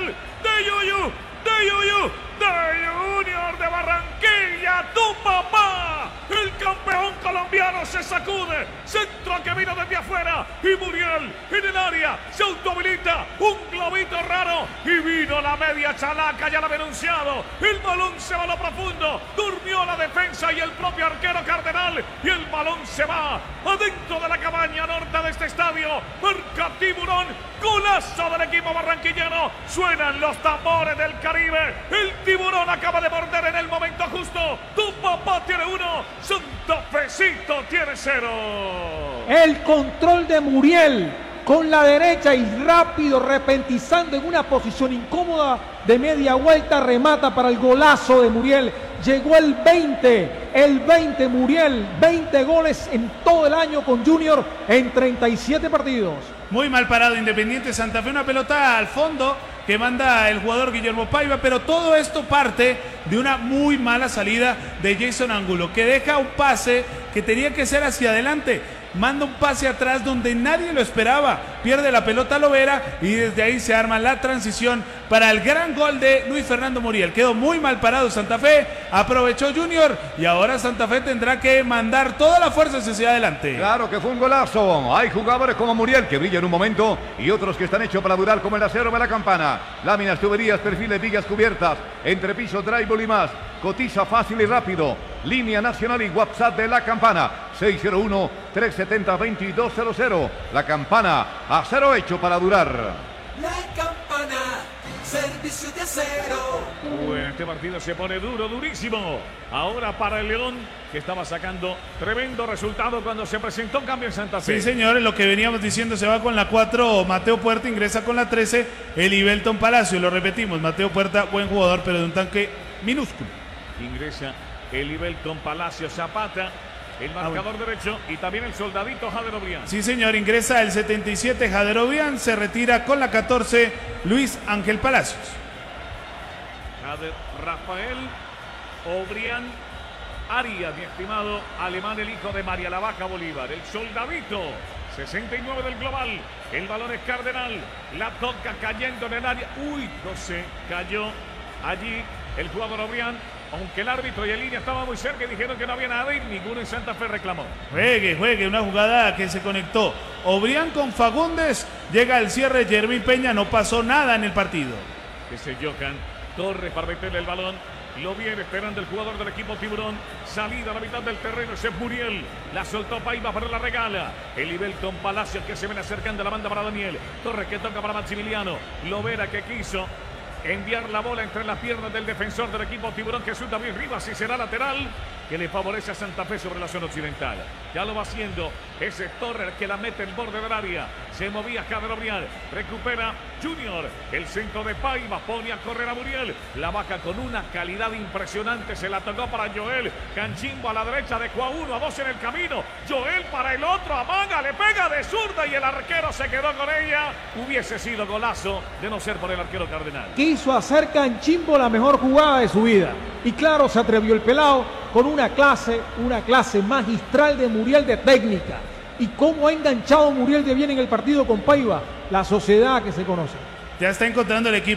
Muriel, de Yuyu, de Junior de Barranquilla, tu papá. El campeón colombiano se sacude, centro que vino desde afuera y Muriel en el área se autohabilita, un globito raro y vino la media chalaca, ya lo había anunciado, el balón se va a lo profundo, durmió la defensa y el propio arquero Cardenal y el balón se va adentro de la cabaña norte de este estadio, marca Tiburón, golazo del equipo barranquillero, suenan los tambores del Caribe, el Tiburón acaba de morder en el momento justo, tu papá tiene 1, Santa Fecito tiene 0. El control de Muriel con la derecha y rápido repentizando en una posición incómoda de media vuelta, remata para el golazo de Muriel. Llegó el 20 Muriel, 20 goles en todo el año con Junior en 37 partidos. Muy mal parado Independiente Santa Fe, una pelota al fondo que manda el jugador Guillermo Paiva, pero todo esto parte de una muy mala salida de Jason Angulo, que deja un pase que tenía que ser hacia adelante, manda un pase atrás donde nadie lo esperaba, pierde la pelota Lovera y desde ahí se arma la transición para el gran gol de Luis Fernando Muriel. Quedó muy mal parado Santa Fe, aprovechó Junior y ahora Santa Fe tendrá que mandar toda la fuerza hacia adelante. Claro que fue un golazo. Hay jugadores como Muriel que brillan en un momento y otros que están hechos para durar, como el acero de la Campana. Láminas, tuberías, perfiles, vigas cubiertas, entrepiso, drywall y más. Cotiza fácil y rápido. Línea nacional y WhatsApp de La Campana, 601-370-2200. La Campana, acero hecho para durar. La Campana, servicio de acero. Este partido se pone duro, durísimo. Ahora para el León, que estaba sacando tremendo resultado cuando se presentó un cambio en Santa Fe. Sí, señores, lo que veníamos diciendo, se va con la 4 Mateo Puerta, ingresa con la 13 Elivelton Palacio. Lo repetimos, Mateo Puerta, buen jugador, pero de un tanque minúsculo. Ingresa Elivelton Palacio, Zapata, el marcador derecho, y también el soldadito Jader Obrián. Sí, señor, ingresa el 77 Jader Obrián, se retira con la 14 Luis Ángel Palacios. Jader Rafael Obrián Arias, mi estimado alemán, el hijo de María la Vaca Bolívar, el soldadito, 69 del global, el balón es Cardenal, la toca cayendo en el área, no sé, cayó allí el jugador Obrián, aunque el árbitro y el línea estaban muy cerca y dijeron que no había nada y ninguno en Santa Fe reclamó. Juegue, una jugada que se conectó Obrián con Fagundes, llega el cierre Jermín Peña, no pasó nada en el partido. Ese Johan Torres para meterle el balón, lo viene esperando el jugador del equipo Tiburón, salida a la mitad del terreno, ese es Muriel, la soltó Paiva para la regala, Elivelton Palacios que se ven acercando a la banda para Daniel, Torres que toca para Maximiliano, Lovera que quiso enviar la bola entre las piernas del defensor del equipo Tiburón, Jesús David Rivas, y será lateral que le favorece a Santa Fe sobre la zona occidental. Ya lo va haciendo ese Torres que la mete en borde del área, se movía Jader Obrián, recupera Junior, el centro de Paiva, pone a correr a Muriel, la vaca con una calidad impresionante, se la tocó para Joel, Canchimbo a la derecha, dejó a 1, a 2 en el camino, Joel para el otro, amaga, le pega de zurda y el arquero se quedó con ella, hubiese sido golazo de no ser por el arquero Cardenal. Quiso hacer Canchimbo la mejor jugada de su vida y claro, se atrevió el pelado con una clase magistral de Muriel de técnica. Y cómo ha enganchado Muriel de bien en el partido con Paiva, la sociedad que se conoce. Ya está encontrando el equipo.